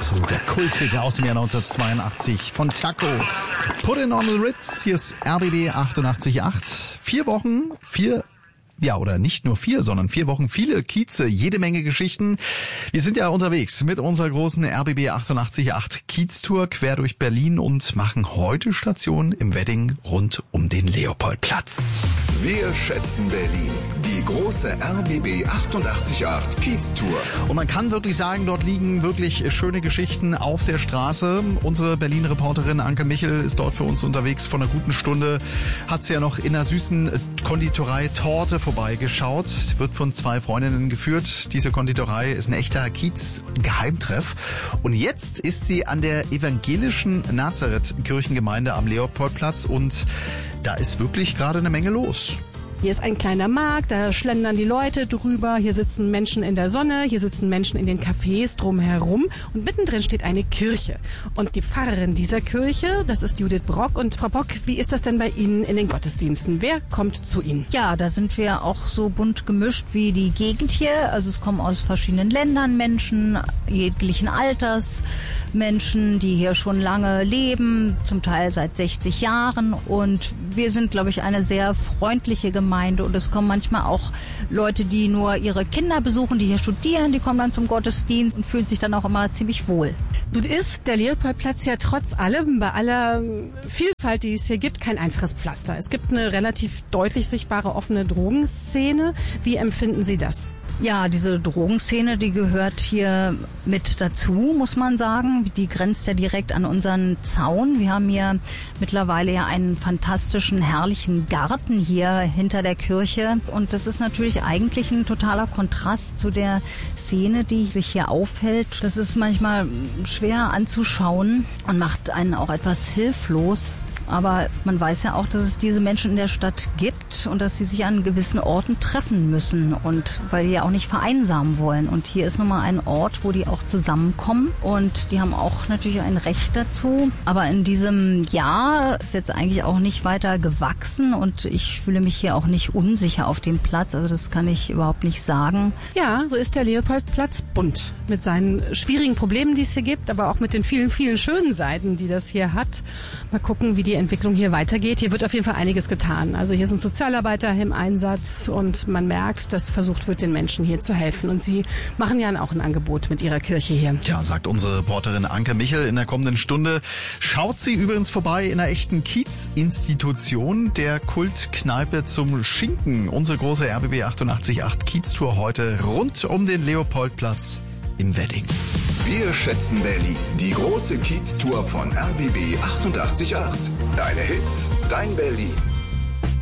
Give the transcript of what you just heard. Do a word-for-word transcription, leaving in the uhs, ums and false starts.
absoluter Kulthit aus dem Jahr neunzehnhundertzweiundachtzig von Taco. Put it on the Ritz, hier ist R B B achtundachtzig Komma acht. Vier Wochen, vier Ja, oder nicht nur vier, sondern vier Wochen, viele Kieze, jede Menge Geschichten. Wir sind ja unterwegs mit unserer großen R B B achtundachtzig Komma acht Kiez-Tour quer durch Berlin und machen heute Station im Wedding rund um den Leopoldplatz. Wir schätzen Berlin. Die große R B B achtundachtzig Komma acht Kiez-Tour. Und man kann wirklich sagen, dort liegen wirklich schöne Geschichten auf der Straße. Unsere Berlin-Reporterin Anke Michel ist dort für uns unterwegs. Vor einer guten Stunde hat sie ja noch in einer süßen Konditorei Torte vorbeigeschaut. Wird von zwei Freundinnen geführt. Diese Konditorei ist ein echter Kiez-Geheimtreff. Und jetzt ist sie an der evangelischen Nazareth-Kirchengemeinde am Leopoldplatz und da ist wirklich gerade eine Menge los. Hier ist ein kleiner Markt, da schlendern die Leute drüber, hier sitzen Menschen in der Sonne, hier sitzen Menschen in den Cafés drumherum und mittendrin steht eine Kirche. Und die Pfarrerin dieser Kirche, das ist Judith Brock. Und Frau Brock, wie ist das denn bei Ihnen in den Gottesdiensten? Wer kommt zu Ihnen? Ja, da sind wir auch so bunt gemischt wie die Gegend hier. Also es kommen aus verschiedenen Ländern Menschen, jeglichen Alters, Menschen, die hier schon lange leben, zum Teil seit sechzig Jahren. Und wir sind, glaube ich, eine sehr freundliche Gemeinde. Und es kommen manchmal auch Leute, die nur ihre Kinder besuchen, die hier studieren, die kommen dann zum Gottesdienst und fühlen sich dann auch immer ziemlich wohl. Nun ist der Leopoldplatz ja trotz allem, bei aller Vielfalt, die es hier gibt, kein einfaches Pflaster. Es gibt eine relativ deutlich sichtbare offene Drogenszene. Wie empfinden Sie das? Ja, diese Drogenszene, die gehört hier mit dazu, muss man sagen. Die grenzt ja direkt an unseren Zaun. Wir haben hier mittlerweile ja einen fantastischen, herrlichen Garten hier hinter der Kirche. Und das ist natürlich eigentlich ein totaler Kontrast zu der Szene, die sich hier aufhält. Das ist manchmal schwer anzuschauen und macht einen auch etwas hilflos. Aber man weiß ja auch, dass es diese Menschen in der Stadt gibt und dass sie sich an gewissen Orten treffen müssen und weil die ja auch nicht vereinsamen wollen. Und hier ist nun mal ein Ort, wo die auch zusammenkommen und die haben auch natürlich ein Recht dazu. Aber in diesem Jahr ist jetzt eigentlich auch nicht weiter gewachsen und ich fühle mich hier auch nicht unsicher auf dem Platz. Also das kann ich überhaupt nicht sagen. Ja, so ist der Leopoldplatz bunt mit seinen schwierigen Problemen, die es hier gibt, aber auch mit den vielen, vielen schönen Seiten, die das hier hat. Mal gucken, wie die Entwicklung hier weitergeht. Hier wird auf jeden Fall einiges getan. Also hier sind Sozialarbeiter im Einsatz und man merkt, dass versucht wird, den Menschen hier zu helfen. Und Sie machen ja auch ein Angebot mit Ihrer Kirche hier. Ja, sagt unsere Reporterin Anke Michel in der kommenden Stunde. Schaut sie übrigens vorbei in einer echten Kiez-Institution, der Kultkneipe zum Schinken. Unsere große R B B achtundachtzig Komma acht Kiez-Tour heute rund um den Leopoldplatz im Wedding. Wir schätzen Berlin. Die große Kiez-Tour von R B B achtundachtzig Komma acht. Deine Hits, dein Berlin.